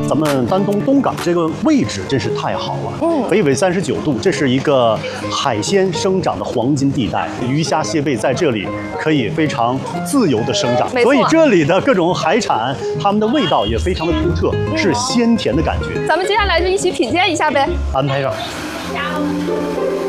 咱们丹东东港这个位置真是太好了。北纬39度，这是一个海鲜生长的黄金地带，鱼虾蟹贝在这里可以非常自由的生长，所以这里的各种海产，它们的味道也非常的独特，是鲜甜的感觉。 咱们接下来就一起品鉴一下呗， 安排上。